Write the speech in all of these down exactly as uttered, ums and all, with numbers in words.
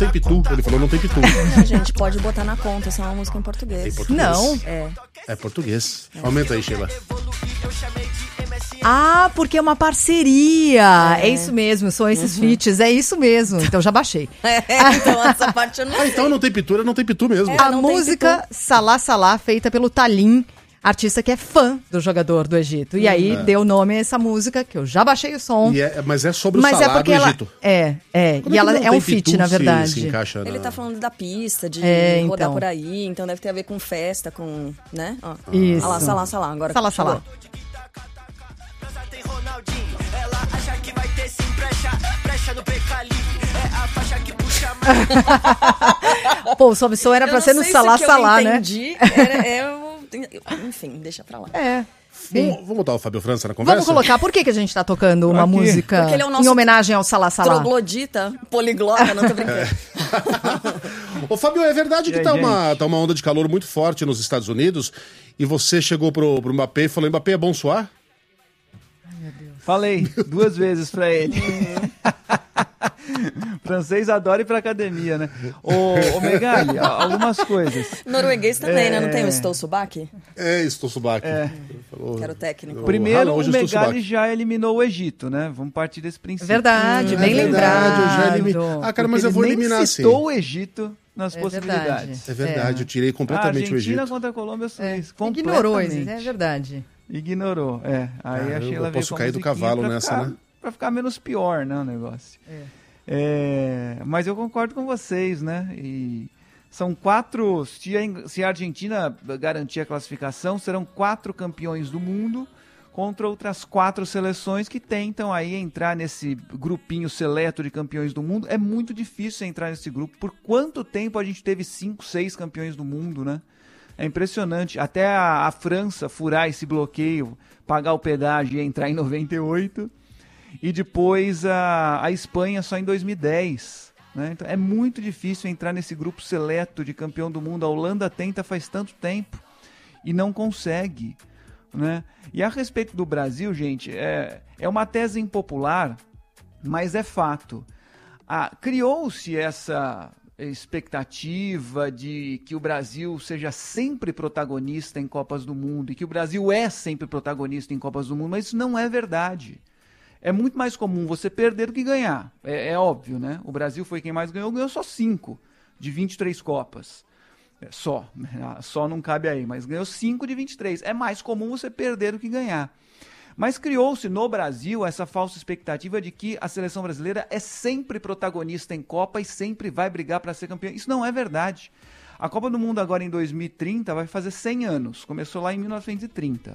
tem pitu. Ele falou não tem pitu. Não, gente, pode botar na conta, essa é uma música em português. Tem português. Não. É. É português. Aumenta aí, Sheila. Ah, porque é uma parceria. É, É. isso mesmo, são esses feats, é isso mesmo. Então já baixei. É, então essa parte eu não Ah, sei. então não tem pitu, não tem pitu mesmo. É. A não tem música Salá Salá, feita pelo Talim, artista que é fã do jogador do Egito. E aí deu nome a essa música, que eu já baixei o som. E é, mas é sobre o Mas é salário porque do ela. Egito. É, é. Como E é que ela não é tem um feat, pitu na se- verdade. se encaixa Ele na- tá falando da pista, de É, rodar então. por aí, então deve ter a ver com festa, com, né? Ó. Isso. Salá, salá, salá. Agora Salá, chegou. salá. Tem Ronaldinho, ela acha que vai ter sim brecha, brecha no Becali, é a faixa que puxa mais. Pô, o sob som era Eu pra não ser no sei Salá se o que Salá, eu né? entendi, era, é o- enfim, deixa pra lá. É. Vamos, vamos botar o Fábio França na conversa? Vamos colocar, por que, que a gente tá tocando uma Aqui. música Porque ele é o em nosso homenagem ao Salá Salá? Troglodita, poliglota, não tô brincando. Ô, Fábio, é verdade E que aí, tá uma, gente? tá uma onda de calor muito forte nos Estados Unidos e você chegou pro, pro Mbappé e falou, Mbappé, é bom suar? Falei duas vezes pra ele. Francês adora ir pra academia, né? Ô, ô Megali, a- algumas coisas. Norueguês também, né? Não tem o É. Stousobak, É isso, tô subaque. É. que era o técnico. Primeiro, Rala, o hoje eu estou Megali subaco. já eliminou o Egito, né? Vamos partir desse princípio. Verdade, É bem verdade, eu já lembrado. elimi- Ah, cara, mas Porque eu vou ele nem eliminar sim. citou o Egito nas É possibilidades. É verdade, eu tirei A completamente o Argentina Egito. contra a Colômbia, eu sei É. isso. Ignorou, completamente. isso, é verdade. Ignorou, é. Aí Ah, a eu Sheila veio posso com a cair do musiquinha cavalo pra nessa, ficar- né? Pra ficar menos pior, né, o negócio. É, mas eu concordo com vocês, né? E são quatro. Se a, se a Argentina garantir a classificação, serão quatro campeões do mundo contra outras quatro seleções que tentam aí entrar nesse grupinho seleto de campeões do mundo. É muito difícil entrar nesse grupo. Por quanto tempo a gente teve cinco, seis campeões do mundo, né? É impressionante. Até a, a França furar esse bloqueio, pagar o pedágio e entrar em noventa e oito. E depois a, a Espanha só em dois mil e dez. Né? Então é muito difícil entrar nesse grupo seleto de campeão do mundo. A Holanda tenta faz tanto tempo e não consegue. Né? E a respeito do Brasil, gente, é, é uma tese impopular, mas é fato. Ah, criou-se essa expectativa de que o Brasil seja sempre protagonista em Copas do Mundo e que o Brasil é sempre protagonista em Copas do Mundo, mas isso não é verdade. É muito mais comum você perder do que ganhar. É, é óbvio, né? O Brasil foi quem mais ganhou, ganhou só cinco de vinte e três Copas. É, só. Só não cabe aí, mas ganhou cinco de vinte e três. É mais comum você perder do que ganhar. Mas criou-se no Brasil essa falsa expectativa de que a seleção brasileira é sempre protagonista em Copa e sempre vai brigar para ser campeã. Isso não é verdade. A Copa do Mundo agora em dois mil e trinta vai fazer cem anos. Começou lá em mil novecentos e trinta.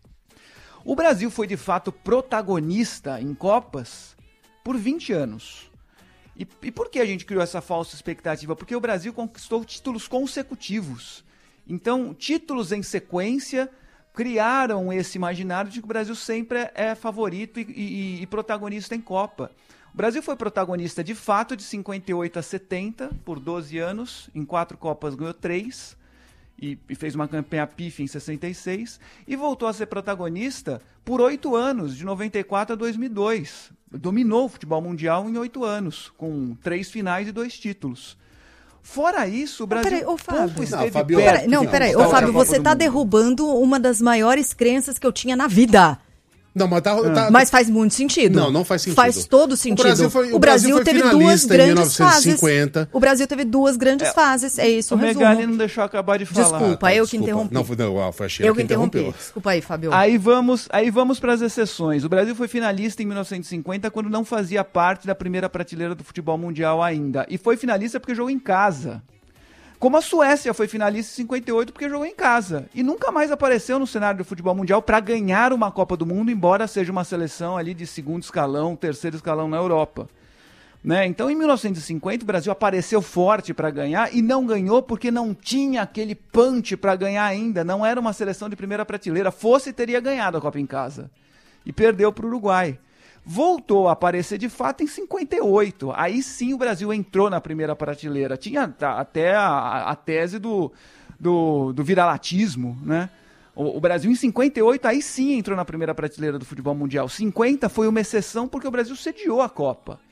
O Brasil foi, de fato, protagonista em Copas por vinte anos. E, e por que a gente criou essa falsa expectativa? Porque o Brasil conquistou títulos consecutivos. Então, títulos em sequência criaram esse imaginário de que o Brasil sempre é, é favorito e, e, e protagonista em Copa. O Brasil foi protagonista, de fato, de cinquenta e oito a setenta, por doze anos. Em quatro Copas ganhou três. E, e fez uma campanha pífia em sessenta e seis, e voltou a ser protagonista por oito anos, de noventa e quatro a dois mil e dois. Dominou o futebol mundial em oito anos, com três finais e dois títulos. Fora isso, o Brasil peraí, ô, Fábio. pouco Não, esteve Fábio, perto. Peraí, não, Não, peraí. tá Ô, bom, Fábio, tá bom, você todo tá mundo. derrubando uma das maiores crenças que eu tinha na vida. Não, mas tá... tá- Mas faz muito sentido. Não, não faz sentido. Faz todo sentido. O Brasil foi- o o Brasil Brasil foi teve duas finalista em grandes mil novecentos e fases. cinquenta. O Brasil teve duas grandes fases. É isso o O resumo. Megali não deixou eu acabar de falar. Desculpa, tá, eu que desculpa. interrompi. Não, foi, não, foi a Sheila Eu que que interrompi. interrompeu. Desculpa aí, Fábio. Aí vamos, aí vamos para as exceções. O Brasil foi finalista em mil novecentos e cinquenta, quando não fazia parte da primeira prateleira do futebol mundial ainda. E foi finalista porque jogou em casa. Como a Suécia foi finalista em cinquenta e oito porque jogou em casa. E nunca mais apareceu no cenário do futebol mundial para ganhar uma Copa do Mundo, embora seja uma seleção ali de segundo escalão, terceiro escalão na Europa. Né? Então, em mil novecentos e cinquenta, o Brasil apareceu forte para ganhar e não ganhou porque não tinha aquele punch para ganhar ainda. Não era uma seleção de primeira prateleira. Fosse, teria ganhado a Copa em casa. E perdeu para o Uruguai. Voltou a aparecer de fato em cinquenta e oito. Aí sim o Brasil entrou na primeira prateleira. Tinha até a, a tese do, do, do viralatismo, né? O, o Brasil em cinquenta e oito aí sim entrou na primeira prateleira do futebol mundial. cinquenta foi uma exceção porque o Brasil sediou a Copa.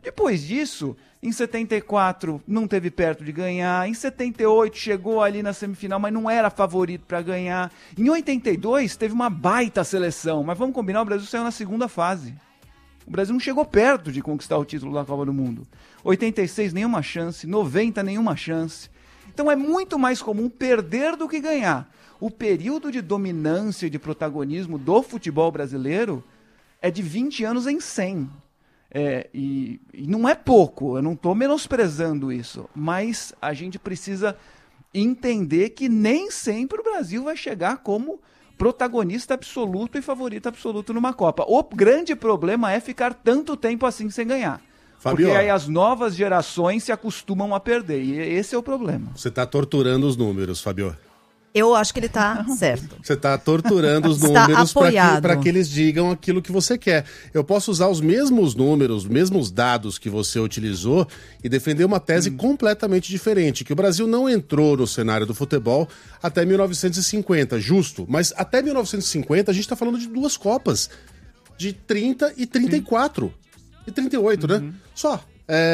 Depois disso, em setenta e quatro não teve perto de ganhar, em setenta e oito chegou ali na semifinal, mas não era favorito para ganhar. Em oitenta e dois teve uma baita seleção, mas vamos combinar, o Brasil saiu na segunda fase. O Brasil não chegou perto de conquistar o título da Copa do Mundo. oitenta e seis, nenhuma chance. noventa, nenhuma chance. Então é muito mais comum perder do que ganhar. O período de dominância e de protagonismo do futebol brasileiro é de vinte anos em cem. É, e, e não é pouco, eu não estou menosprezando isso, mas a gente precisa entender que nem sempre o Brasil vai chegar como protagonista absoluto e favorito absoluto numa Copa. O grande problema é ficar tanto tempo assim sem ganhar. Fabio, porque aí as novas gerações se acostumam a perder, e esse é o problema. Você está torturando os números, Fabio. Eu acho que ele tá certo. Você está torturando os Está números para que, apoiado. pra que eles digam aquilo que você quer. Eu posso usar os mesmos números, os mesmos dados que você utilizou e defender uma tese hum. completamente diferente, que o Brasil não entrou no cenário do futebol até mil novecentos e cinquenta, justo. Mas até mil novecentos e cinquenta a gente está falando de duas Copas, de trinta e trinta e quatro. E trinta e oito, uhum. né? Só.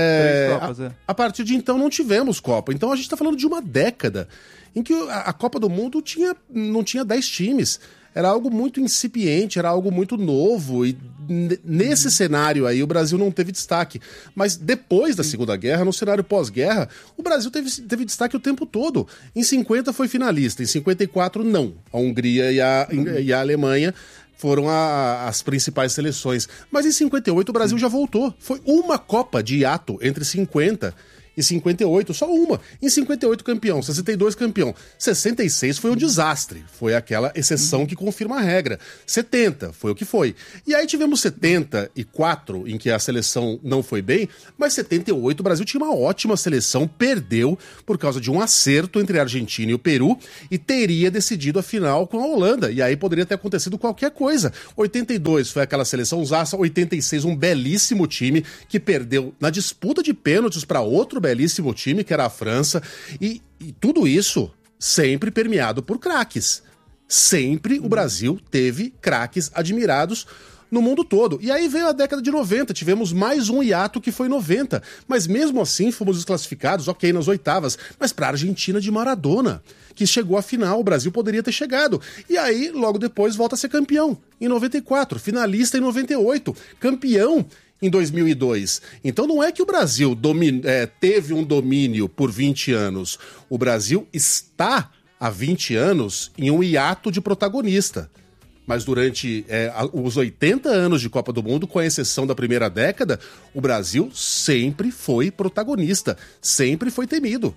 É, Copas, a, é. a partir de então não tivemos Copa. Então a gente está falando de uma década em que a, a Copa do Mundo tinha, não tinha dez times. Era algo muito incipiente, era algo muito novo. E n- nesse uhum. cenário aí o Brasil não teve destaque. Mas depois da Segunda Guerra, no cenário pós-guerra, o Brasil teve, teve destaque o tempo todo. Em cinquenta foi finalista, em cinquenta e quatro não. A Hungria e a, uhum. e a Alemanha foram a, as principais seleções. Mas em cinquenta e oito o Brasil já voltou. Foi uma Copa de hiato entre cinquenta e cinquenta e oito, só uma. Em cinquenta e oito campeão, sessenta e dois campeão. sessenta e seis foi um desastre. Foi aquela exceção que confirma a regra. setenta foi o que foi. E aí tivemos setenta e quatro, em que a seleção não foi bem, mas setenta e oito o Brasil tinha uma ótima seleção, perdeu por causa de um acerto entre a Argentina e o Peru e teria decidido a final com a Holanda. E aí poderia ter acontecido qualquer coisa. oitenta e dois foi aquela seleção zaça, oitenta e seis um belíssimo time que perdeu na disputa de pênaltis para outro belíssimo time, que era a França, e, e tudo isso sempre permeado por craques. Sempre o Brasil teve craques admirados no mundo todo. E aí veio a década de noventa, tivemos mais um hiato que foi noventa, mas mesmo assim fomos desclassificados, ok, nas oitavas, mas para a Argentina de Maradona, que chegou à final, o Brasil poderia ter chegado. E aí, logo depois, volta a ser campeão, em noventa e quatro, finalista em noventa e oito, campeão em dois mil e dois. Então não é que o Brasil domin... é, teve um domínio por vinte anos. O Brasil está há vinte anos em um hiato de protagonista. Mas durante é, os oitenta anos de Copa do Mundo, com exceção da primeira década, o Brasil sempre foi protagonista, sempre foi temido.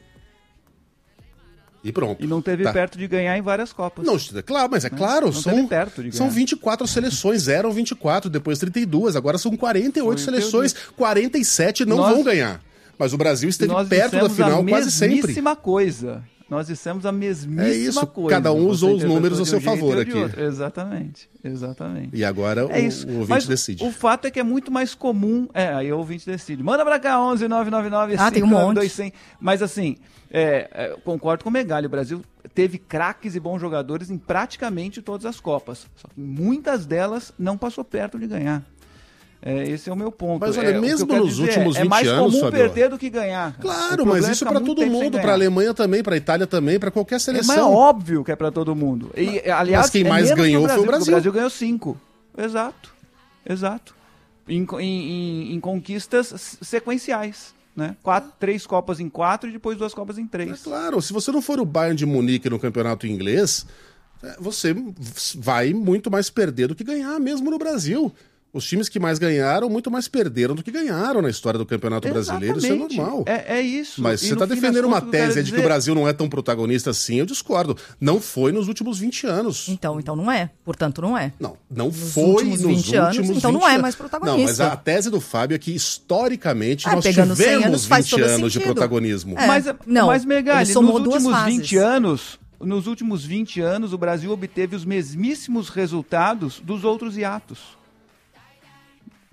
E pronto. E não teve tá. perto de ganhar em várias Copas. Não, claro, mas é né? claro, não são, teve perto de ganhar. São vinte e quatro seleções, eram vinte e quatro, depois trinta e duas, agora são quarenta e oito seleções, quarenta e sete não nós, vão ganhar. Mas o Brasil esteve perto da final quase sempre. Nós mesmíssima coisa. Nós dissemos a mesmíssima é isso, coisa. Cada um usou os números a seu um favor aqui. Exatamente, exatamente. E agora é o, isso. o ouvinte Mas decide. O fato é que é muito mais comum... É, aí o ouvinte decide. Manda pra cá, onze nove nove nove Ah, tem um monte. dois zero zero. Mas assim, é, é, concordo com o Megali. O Brasil teve craques e bons jogadores em praticamente todas as Copas. Só que muitas delas não passou perto de ganhar. É, esse é o meu ponto. Mas olha, é, mesmo nos últimos é, vinte é mais anos, comum Fabio, perder do que ganhar. Claro, mas isso é para todo mundo, para a Alemanha também, para a Itália também, para qualquer seleção. É, mas é óbvio que é para todo mundo. E, aliás, mas quem é mais ganhou Brasil, foi o Brasil. O Brasil ganhou cinco. Exato, exato. Em, em, em conquistas sequenciais. Né? Quatro, três Copas em quatro e depois duas Copas em três. É claro, se você não for o Bayern de Munique no campeonato inglês, você vai muito mais perder do que ganhar, mesmo no Brasil. Os times que mais ganharam, muito mais perderam do que ganharam na história do Campeonato Brasileiro. Isso é normal. É, é isso. Mas e você está defendendo uma tese de dizer... que o Brasil não é tão protagonista assim, eu discordo. Não foi nos últimos vinte anos. Então, então não é. Portanto, não é. Não, não nos foi últimos nos vinte anos, últimos então vinte não é anos. mais protagonista. Não, mas a tese do Fábio é que, historicamente, ah, nós tivemos anos, vinte anos sentido. de protagonismo. É. Mas, não, mas Megali, nos últimos duas vinte anos... Nos últimos vinte anos, o Brasil obteve os mesmíssimos resultados dos outros hiatos.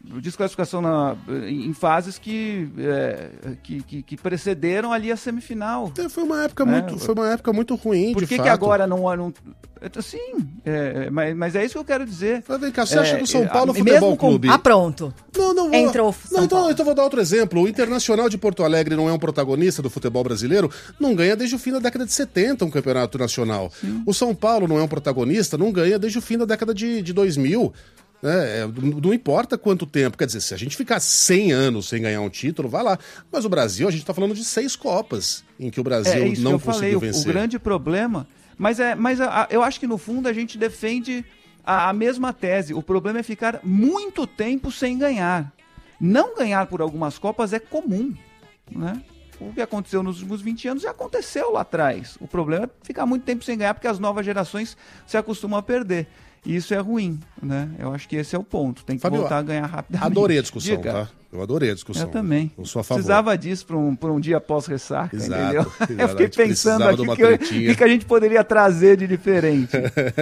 desclassificação na, em fases que, é, que, que, que precederam ali a semifinal. É, foi uma época, né? muito, foi uma época muito ruim, Por de que fato. que agora não... não sim, é, mas, mas é isso que eu quero dizer. Mas vem cá, você É, acha que o São é, Paulo a- Futebol mesmo com- Clube... Ah, pronto. Não, não vou... Entrou São não, então, Paulo. então vou dar outro exemplo. O Internacional de Porto Alegre não é um protagonista do futebol brasileiro, não ganha desde o fim da década de setenta um campeonato nacional. Sim. O São Paulo não é um protagonista, não ganha desde o fim da década de, de dois mil. É, não importa quanto tempo, quer dizer, se a gente ficar cem anos sem ganhar um título, vai lá. Mas o Brasil, a gente tá falando de seis Copas em que o Brasil É isso não que eu conseguiu falei, vencer. o, o grande problema... Mas, é, mas a, a, eu acho que no fundo a gente defende a, a mesma tese. O problema é ficar muito tempo sem ganhar. Não ganhar por algumas Copas é comum, né? O que aconteceu nos últimos vinte anos já aconteceu lá atrás. O problema é ficar muito tempo sem ganhar porque as novas gerações se acostumam a perder. E isso é ruim, né? Eu acho que esse é o ponto. Tem que Fabio, voltar a ganhar rapidamente. Adorei a discussão, Diga. tá? Eu adorei a discussão. Eu também. Eu sou a favor. Precisava disso para um, pra um dia pós-ressaca, Exato, entendeu? exato. Eu fiquei A gente pensando precisava aqui de uma que eu- o tretinha. que, que a gente poderia trazer de diferente.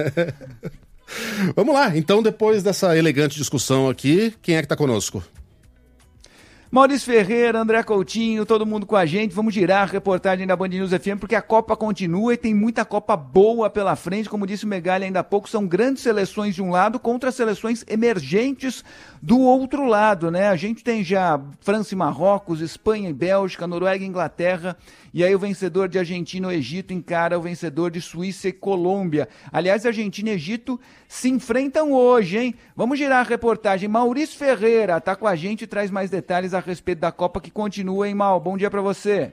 Vamos lá, então depois dessa elegante discussão aqui, quem é que tá conosco? Maurício Ferreira, André Coutinho, todo mundo com a gente. Vamos girar a reportagem da Band News F M, porque a Copa continua e tem muita Copa boa pela frente. Como disse o Megali ainda há pouco, são grandes seleções de um lado contra seleções emergentes do outro lado, né? A gente tem já França e Marrocos, Espanha e Bélgica, Noruega e Inglaterra. E aí o vencedor de Argentina e Egito encara o vencedor de Suíça e Colômbia. Aliás, Argentina e Egito se enfrentam hoje, hein? Vamos girar a reportagem. Maurício Ferreira tá com a gente e traz mais detalhes a respeito da Copa que continua, hein, Mal? Bom dia pra você.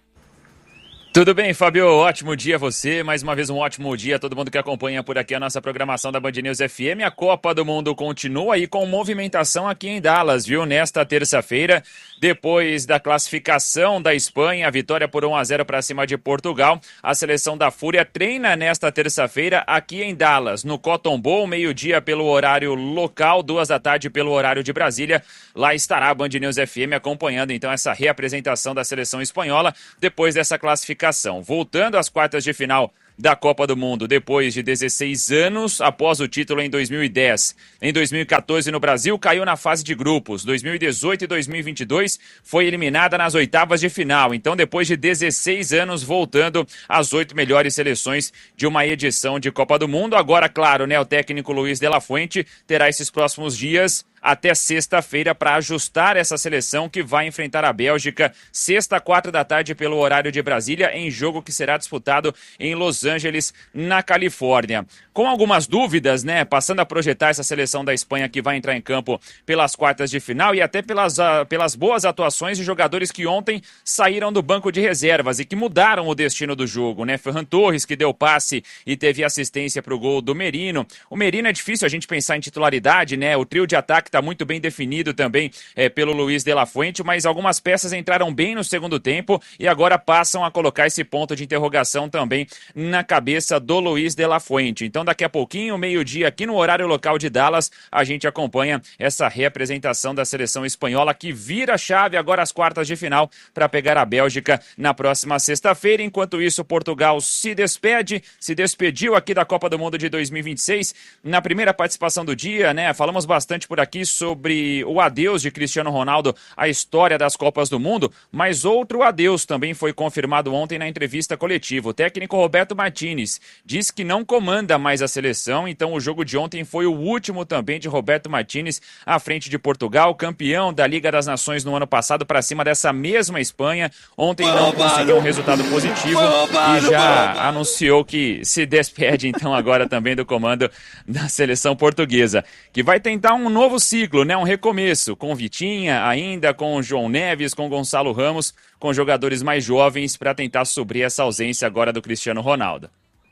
Tudo bem, Fabio? Ótimo dia a você. Mais uma vez um ótimo dia a todo mundo que acompanha por aqui a nossa programação da Band News F M. A Copa do Mundo continua aí com movimentação aqui em Dallas, viu? Nesta terça-feira, depois da classificação da Espanha, a vitória por um a zero para cima de Portugal, a seleção da Fúria treina nesta terça-feira aqui em Dallas, no Cotton Bowl, meio-dia pelo horário local, duas da tarde pelo horário de Brasília. Lá estará a Band News F M acompanhando então essa reapresentação da seleção espanhola depois dessa classificação. Voltando às quartas de final da Copa do Mundo depois de dezesseis anos, após o título em dois mil e dez. Em dois mil e quatorze no Brasil, caiu na fase de grupos. dois mil e dezoito e dois mil e vinte e dois foi eliminada nas oitavas de final. Então, depois de dezesseis anos, voltando às oito melhores seleções de uma edição de Copa do Mundo. Agora, claro, né, o técnico Luiz de la Fuente terá esses próximos dias até sexta-feira para ajustar essa seleção que vai enfrentar a Bélgica sexta, quatro da tarde pelo horário de Brasília, em jogo que será disputado em Los Angeles, na Califórnia. Com algumas dúvidas, né, passando a projetar essa seleção da Espanha que vai entrar em campo pelas quartas de final e até pelas, uh, pelas boas atuações de jogadores que ontem saíram do banco de reservas e que mudaram o destino do jogo, né? Ferran Torres, que deu passe e teve assistência para o gol do Merino. O Merino é difícil a gente pensar em titularidade, né? O trio de ataque está muito bem definido também é, pelo Luiz de la Fuente, mas algumas peças entraram bem no segundo tempo e agora passam a colocar esse ponto de interrogação também na cabeça do Luiz de la Fuente. Então daqui a pouquinho, meio-dia, aqui no horário local de Dallas, a gente acompanha essa representação da seleção espanhola que vira a chave agora às quartas de final para pegar a Bélgica na próxima sexta-feira. Enquanto isso, Portugal se despede, se despediu aqui da Copa do Mundo de dois mil e vinte e seis. Na primeira participação do dia, né, falamos bastante por aqui sobre o adeus de Cristiano Ronaldo à história das Copas do Mundo, mas outro adeus também foi confirmado ontem na entrevista coletiva. O técnico Roberto Martínez diz que não comanda mais a seleção, então o jogo de ontem foi o último também de Roberto Martínez à frente de Portugal, campeão da Liga das Nações no ano passado para cima dessa mesma Espanha. Ontem não conseguiu um resultado positivo e já anunciou que se despede então agora também do comando da seleção portuguesa, que vai tentar um novo ciclo, né? Um recomeço, com Vitinha ainda, com João Neves, com Gonçalo Ramos, com jogadores mais jovens para tentar suprir essa ausência agora do Cristiano Ronaldo.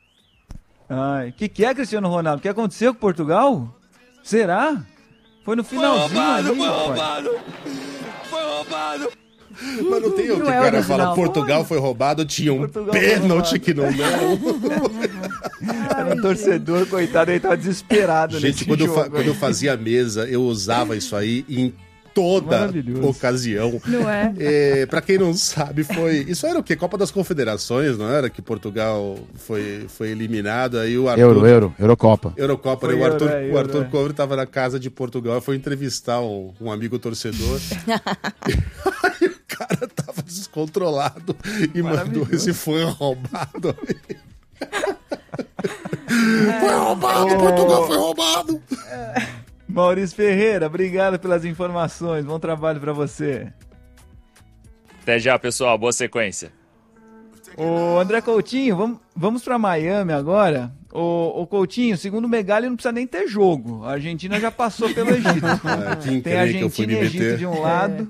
Ai, que que é, Cristiano Ronaldo? O que aconteceu com Portugal? Será? Foi no finalzinho Foi roubado, ali, foi rapaz. roubado. Foi roubado. Mas não tem o que Não o é cara original. fala, Portugal foi roubado, tinha um Portugal foi pênalti que não deu. Era um torcedor, coitado, ele tava desesperado Gente, nesse quando eu, jogo. fa- quando eu fazia a mesa, eu usava isso aí em toda Maravilhoso. ocasião. Não é? É, pra quem não sabe, foi... Isso era o quê? Copa das Confederações, não era? Que Portugal foi, foi eliminado, aí o Arthur... Euro, Euro, Eurocopa. Eurocopa, Foi né? O Arthur, Euro, é, o Arthur Euro, é. Cobre tava na casa de Portugal, foi entrevistar um, um amigo torcedor. Aí o cara tava descontrolado e mandou esse foi roubado. Foi roubado, Portugal foi roubado. Maurício Ferreira, obrigado pelas informações. Bom trabalho pra você. Até já, pessoal. Boa sequência. Ô, André Coutinho, vamos, vamos pra Miami agora. Ô, ô Coutinho, segundo o Megali, não precisa nem ter jogo. A Argentina já passou pelo Egito. Ah, que Tem encrenca, eu fui Argentina me e Egito meter. de um lado.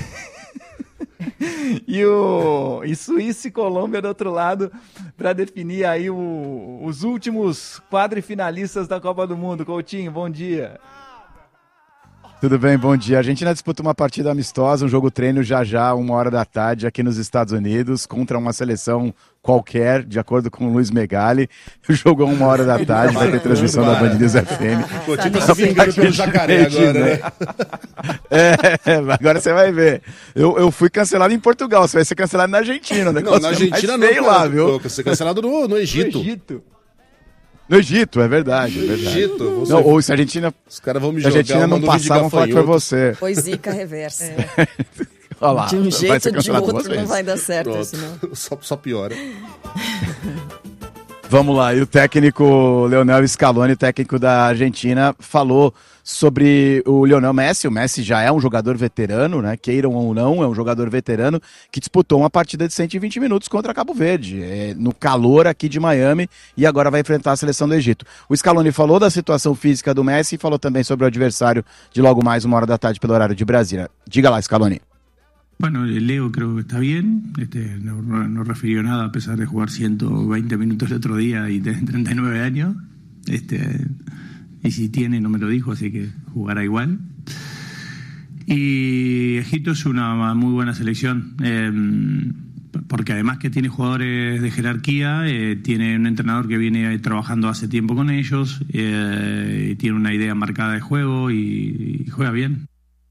E, o, e Suíça e Colômbia do outro lado, para definir aí o, os últimos quadrifinalistas da Copa do Mundo. Coutinho, bom dia. Tudo bem, bom dia. A Argentina disputa uma partida amistosa, um jogo treino já já, uma hora da tarde, aqui nos Estados Unidos, contra uma seleção qualquer, de acordo com o Luiz Megali. O jogo é uma hora da tarde, vai ter transmissão da Band News F M. O Coutinho tá se vingando pelo jacaré agora, né? É, agora você vai ver. Eu, eu fui cancelado em Portugal, você vai ser cancelado na Argentina. Não, na Argentina não, feio lá, viu? Você ser cancelado no, no Egito. No Egito. No Egito, é verdade, é No verdade. Egito. Você... Não, ou se a Argentina, Os caras vão me se a jogar Argentina uma não nuvem de passar, vão falar que foi gafanhotos. você. Foi zica reversa. Olha lá, De um vai jeito ser ou de cancelado duas outro não vezes. vai dar certo Pronto. isso, não. Só, só piora. Vamos lá, e o técnico Lionel Scaloni, técnico da Argentina, falou sobre o Lionel Messi. O Messi já é um jogador veterano, né? Queiram ou não, é um jogador veterano que disputou uma partida de cento e vinte minutos contra Cabo Verde, é, no calor aqui de Miami, e agora vai enfrentar a seleção do Egito. O Scaloni falou da situação física do Messi e falou também sobre o adversário de logo mais uma hora da tarde pelo horário de Brasília. Diga lá, Scaloni. Bueno, el Leo creo que está bien, este, no, no, no refirió nada a pesar de jugar ciento veinte minutos el otro día y tener treinta y nueve años, este, y si tiene no me lo dijo, así que jugará igual. Y Egipto es una muy buena selección, eh, porque además que tiene jugadores de jerarquía, eh, tiene un entrenador que viene trabajando hace tiempo con ellos, eh, y tiene una idea marcada de juego y, y juega bien.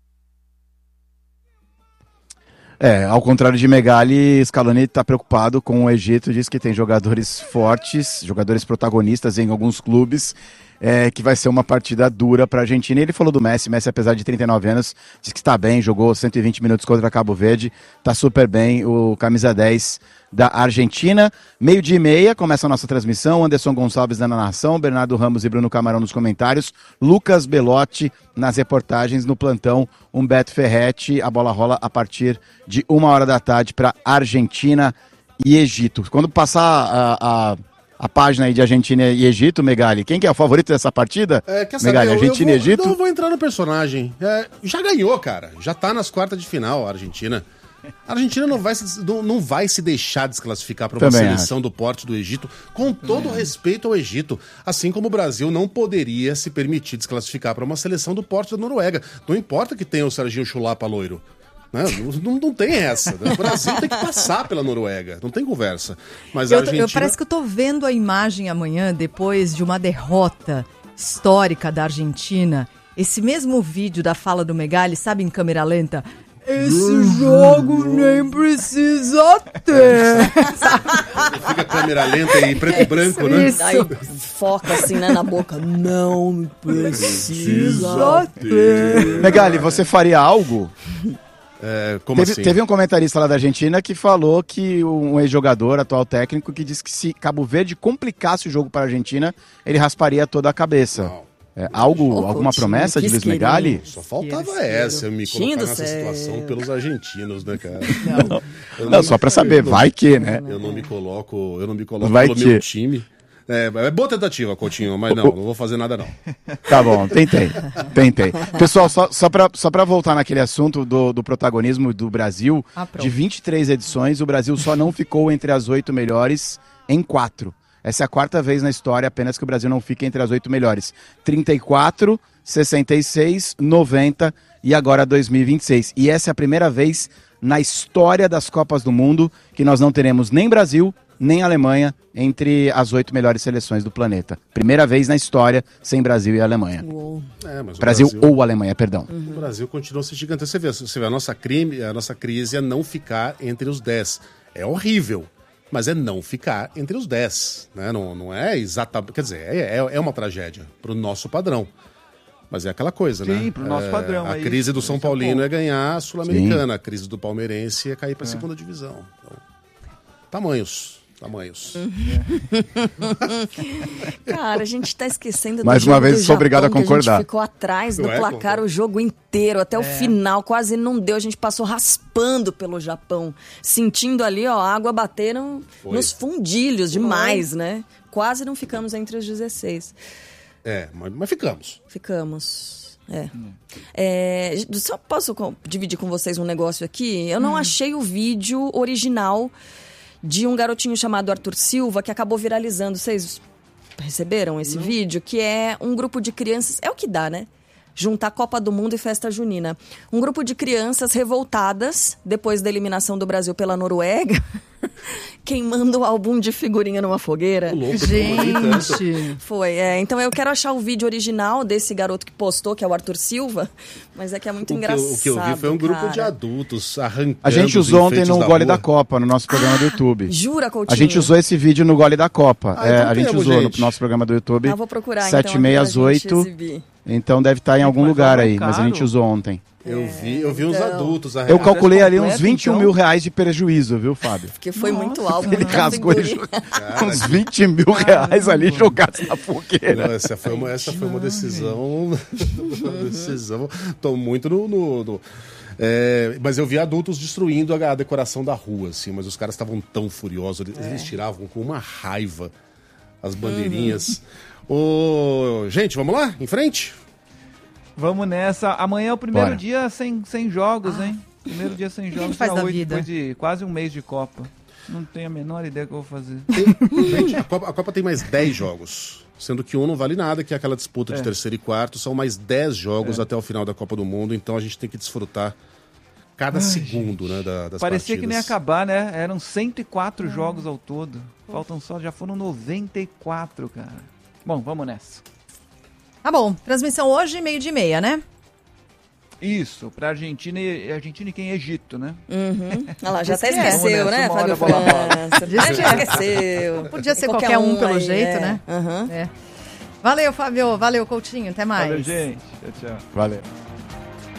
É, ao contrário de Megali, Scaloni está preocupado com o Egito, diz que tem jogadores fortes, jogadores protagonistas em alguns clubes, é, que vai ser uma partida dura para a Argentina. E ele falou do Messi, Messi apesar de trinta e nove anos, diz que está bem, jogou cento e vinte minutos contra Cabo Verde, está super bem, o camisa dez da Argentina. Meio dia e meia, começa a nossa transmissão, Anderson Gonçalves na narração, Bernardo Ramos e Bruno Camarão nos comentários, Lucas Belotti nas reportagens, no plantão Humberto Ferretti. A bola rola a partir de uma hora da tarde para Argentina e Egito. Quando passar a, a, a página aí de Argentina e Egito, Megali, quem que é o favorito dessa partida? É, quer saber, Megali, eu- Argentina eu e vou, Egito? Não, eu vou entrar no personagem. É, já ganhou, cara. Já tá nas quartas de final, a Argentina. A Argentina não vai se, não, não vai se deixar desclassificar para uma Também seleção do porte do Egito, com todo o respeito ao Egito. Assim como o Brasil não poderia se permitir desclassificar para uma seleção do porte da Noruega. Não importa que tenha o Serginho Chulapa loiro. Né? Não, não tem essa. Né? O Brasil tem que passar pela Noruega. Não tem conversa. Mas a Eu, tô- Argentina... eu parece que eu tô vendo a imagem amanhã, depois de uma derrota histórica da Argentina. Esse mesmo vídeo da fala do Megali, sabe, em câmera lenta? Esse jogo nem precisa ter. Fica a câmera lenta e preto e branco, né? Isso. Aí foca assim, né, na boca. Não precisa. Precisa ter. Megali, você faria algo? É, como Teve, assim? teve um comentarista lá da Argentina que falou que um ex-jogador, atual técnico, que disse que se Cabo Verde complicasse o jogo para a Argentina, ele rasparia toda a cabeça. Não. É, algo, Ô, alguma Coutinho, promessa de que Luiz isqueirinho. Megali? Só faltava Isqueiro, essa, eu me Tinho colocar do nessa céu. situação pelos argentinos, né, cara? Eu Não, só pra saber, eu não- vai que, né? Eu não me coloco, eu não me coloco Vai pelo que. meu time. É, é boa tentativa, Coutinho, mas não, não vou fazer nada não. Tá bom, tentei, tentei. Pessoal, só, só para só pra voltar naquele assunto do, do protagonismo do Brasil, Ah, pronto. de vinte e três edições, o Brasil só não ficou entre as oito melhores em quatro. Essa é a quarta vez na história apenas que o Brasil não fica entre as oito melhores. trinta e quatro, sessenta e seis, noventa e agora dois mil e vinte e seis. E essa é a primeira vez na história das Copas do Mundo que nós não teremos nem Brasil, nem Alemanha entre as oito melhores seleções do planeta. Primeira vez na história sem Brasil e Alemanha. É, mas o Brasil, ou Alemanha, perdão. O Brasil continua se gigante. Você vê, você vê a, nossa crime, a nossa crise é não ficar entre os dez. É horrível, mas é não ficar entre os dez. Né? Não, não é exatamente... Quer dizer, é, é uma tragédia para o nosso padrão. Mas é aquela coisa, Sim, né? Sim, pro nosso é, padrão. A é crise isso, do São é Paulino é, é ganhar a Sul-Americana. A crise do palmeirense é cair para a é. segunda divisão. Então, tamanhos. Tamanhos. Cara, a gente tá esquecendo do Mais jogo uma vez, do sou obrigado a Japão, concordar. Que a gente ficou atrás do Não é, placar concordo. o jogo inteiro, até É. o final, quase não deu. A gente passou raspando pelo Japão, sentindo ali, ó, a água batendo Foi. nos fundilhos demais, né? Quase não ficamos entre os dezesseis. É, mas, mas ficamos. Ficamos. É. É, só posso co- dividir com vocês um negócio aqui? Eu não achei o vídeo original de um garotinho chamado Arthur Silva que acabou viralizando. Vocês receberam esse vídeo? Que é um grupo de crianças... É o que dá, né? Juntar Copa do Mundo e festa junina. Um grupo de crianças revoltadas depois da eliminação do Brasil pela Noruega, queimando o álbum de figurinha numa fogueira. Ô, louco, Gente, Foi, é. Então eu quero achar o vídeo original desse garoto que postou, que é o Arthur Silva, mas é que é muito O que, eu, engraçado. o que eu vi foi um grupo cara. de adultos arrancando. A gente os usou ontem enfeites no da Gole rua. da Copa, no nosso programa do YouTube. Jura, Coutinho? A gente usou esse vídeo no Gole da Copa. Ah, É, então a gente temos, usou gente. no nosso programa do YouTube. Ah, vou procurar sete então. e meia aqui às pra gente oito. exibir. Então deve estar em algum Mas lugar foi aí, mas a caro. gente usou ontem. Eu vi, eu vi uns então. adultos Eu arrancando. calculei ali uns completo, vinte e um então? mil reais de prejuízo, viu, Fábio? Porque foi muito alto. Ele né? rasgou e Figurinha. jogou uns vinte mil reais ali jogados na fogueira. Não, essa foi uma, essa foi uma decisão. uma decisão. Tô muito no. no- no- é, mas eu vi adultos destruindo a, a decoração da rua, assim, mas os caras estavam tão furiosos, eles, eles tiravam com uma raiva as bandeirinhas. Ô, gente, vamos lá? Em frente? Vamos nessa. Amanhã é o primeiro Bora. dia sem, sem jogos, hein? Primeiro dia sem jogos. faz dia da oito, vida? Depois de quase um mês de Copa. Não tenho a menor ideia que eu vou fazer. Gente, a Copa, a Copa tem mais dez jogos, sendo que um não vale nada, que é aquela disputa de É. terceiro e quarto. São mais dez jogos até o final da Copa do Mundo, então a gente tem que desfrutar cada segundo, né, da, das Parecia que nem ia partidas. acabar, né? Eram cento e quatro jogos ao todo. Faltam só, já foram noventa e quatro, cara. Bom, vamos nessa. tá bom. Transmissão hoje, meio de e meia, né? Isso, pra Argentina e Argentina e quem? Egito, né? Uhum. Olha lá, já até Esquece. esqueceu, Vamos né, nessa, uma Fábio hora bola França? Gente, Já esqueceu. Podia ser qualquer, um, pelo aí, jeito, é. né? Aham. É. Valeu, Fábio. Valeu, Coutinho. Até mais. Valeu, gente. Tchau, tchau. Valeu.